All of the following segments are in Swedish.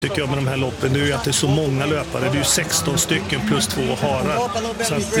Tycker jag med de här loppen, det är ju att det är så många löpare. Det är ju 16 stycken plus 2 harar. Så att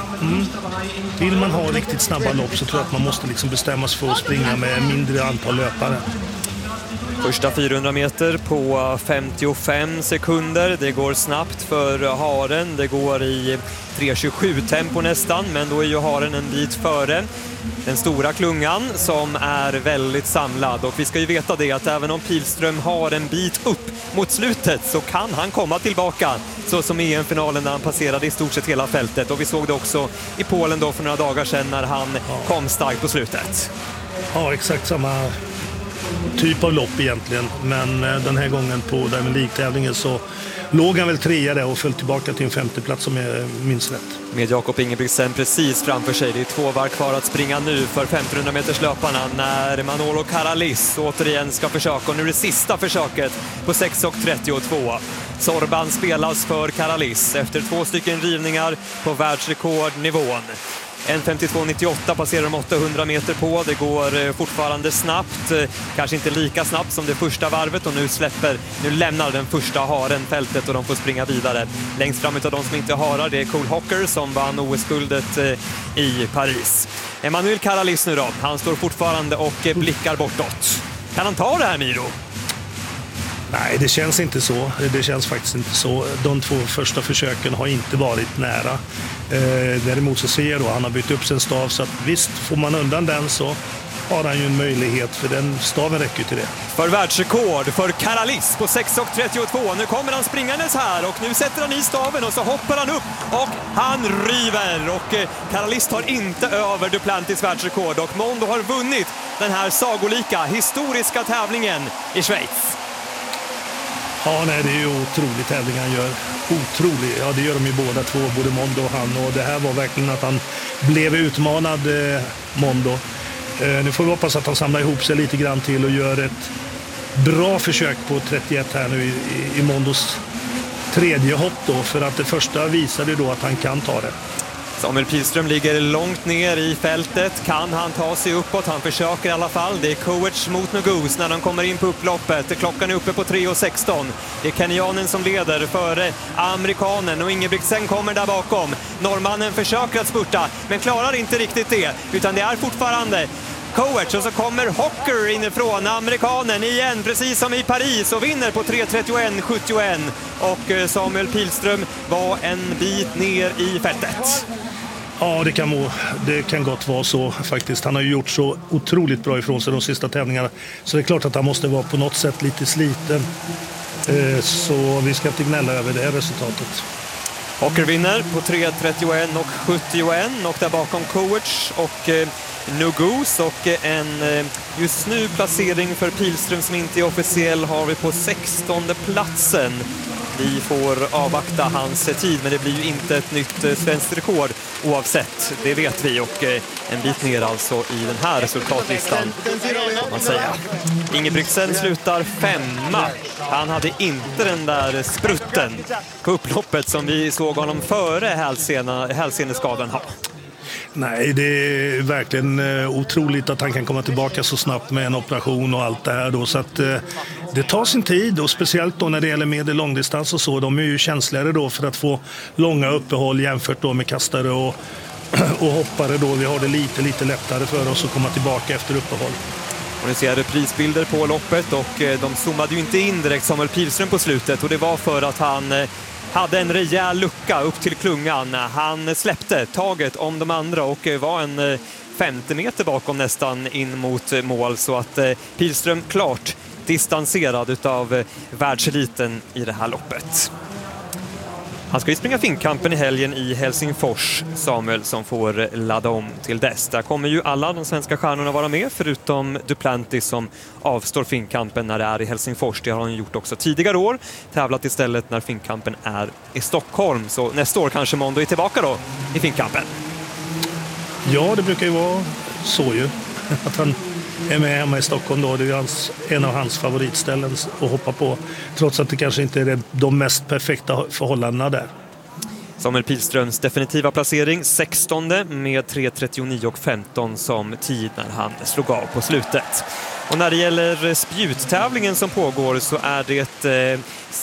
vill man ha riktigt snabba lopp så tror jag att man måste liksom bestämma sig för att springa med mindre antal löpare. Första 400 meter på 55 sekunder. Det går snabbt för haren. Det går i 3.27 tempo nästan, men då är ju haren en bit före den stora klungan som är väldigt samlad. Och vi ska ju veta det att även om Pilström har en bit upp mot slutet så kan han komma tillbaka, så som i EM-finalen när han passerade i stort sett hela fältet. Och vi såg det också i Polen då för några dagar sedan när han kom starkt på slutet. Ja, exakt samma typ av lopp egentligen, men den här gången på Diamond League-tävlingen så låg han väl 3 där och föll tillbaka till en 5:e plats som jag minns rätt. Med Jakob Ingebrigtsen precis framför sig. Det är 2 varv kvar att springa nu för 1500 meters löparna när Manolo Karalis återigen ska försöka. Och nu är det sista försöket på 6.32. Sorban spelas för Karalis efter 2 stycken rivningar på världsrekordnivån. 1.52.98 passerar de 800 meter på. Det går fortfarande snabbt. Kanske inte lika snabbt som det första varvet. Och nu lämnar den första haren fältet och de får springa vidare. Längst fram utav de som inte harar, det är Cole Hocker som vann OS-guldet i Paris. Emmanuel Karalis nu då. Han står fortfarande och blickar bortåt. Kan han ta det här, Miro? Nej, det känns inte så. Det känns faktiskt inte så. De 2 första försöken har inte varit nära. Däremot så ser jag då, han har bytt upp sin stav, så att visst, får man undan den så har han ju en möjlighet, för den staven räcker till det. För världsrekord för Karalis på 6.32. Nu kommer han springandes här och nu sätter han i staven och så hoppar han upp och han river. Och Karalis tar inte över Duplantis världsrekord och Mondo har vunnit den här sagolika, historiska tävlingen i Schweiz. Ja, nej, det är ju otrolig tävling han gör. Otrolig. Ja, det gör de ju båda två, både Mondo och han. Och det här var verkligen att han blev utmanad, Mondo. Nu får vi hoppas att han samlar ihop sig lite grann till och gör ett bra försök på 31 här nu i Mondos 3:e hopp då. För att det första visade då att han kan ta det. Samuel Pilström ligger långt ner i fältet. Kan han ta sig uppåt? Han försöker i alla fall. Det är Coach mot Nogus när de kommer in på upploppet. Klockan är uppe på 3.16. Det är kenyanen som leder före amerikanen och Ingebrigtsen kommer där bakom. Norrmannen försöker att spurta men klarar inte riktigt det, utan det är fortfarande Coach och så kommer Hocker inifrån, amerikanen igen precis som i Paris och vinner på 3.31.71 och Samuel Pilström var en bit ner i fältet. Ja, det kan gott vara så faktiskt. Han har ju gjort så otroligt bra ifrån sig de sista tävlingarna. Så det är klart att han måste vara på något sätt lite sliten. Så vi ska inte gnälla över det här resultatet. Hocker vinner på 3.31.71 och där bakom Coach och Nogus och en just nu placering för Pilström som inte är officiell har vi på 16:e platsen. Vi får avvakta hans tid, men det blir ju inte ett nytt svenskt rekord oavsett, det vet vi. Och en bit ner alltså i den här resultatlistan, kan man säga. Ingebrigtsen slutar 5:a. Han hade inte den där sprutten på upploppet som vi såg honom före hälseneskadan ha. Nej, det är verkligen otroligt att han kan komma tillbaka så snabbt med en operation och allt det här då. Så att det tar sin tid, och speciellt då när det gäller medel- och långdistans och så. De är ju känsligare då för att få långa uppehåll jämfört då med kastare och hoppare då. Vi har det lite lättare för oss att komma tillbaka efter uppehåll. Och nu ser jag reprisbilder på loppet och de zoomade ju inte in direkt Samuel Pilström på slutet, och det var för att han hade en rejäl lucka upp till klungan. Han släppte taget om de andra och var en 50 meter bakom nästan in mot mål, så att Pilström klart distanserad utav världseliten i det här loppet. Han ska ju springa Finnkampen i helgen i Helsingfors, Samuel, som får ladda om till dess. Där kommer ju alla de svenska stjärnorna vara med, förutom Duplantis som avstår Finnkampen när det är i Helsingfors. Det har han gjort också tidigare år, tävlat istället när Finnkampen är i Stockholm. Så nästa år kanske Mondo är tillbaka då i Finnkampen. Ja, det brukar ju vara så ju, att han är med hemma i Stockholm då. Det är ju en av hans favoritställen att hoppa på, trots att det kanske inte är de mest perfekta förhållandena där. Samuel Pilströms definitiva placering 16:e med 3.39.15 som tid när han slog av på slutet. Och när det gäller spjuttävlingen som pågår så är det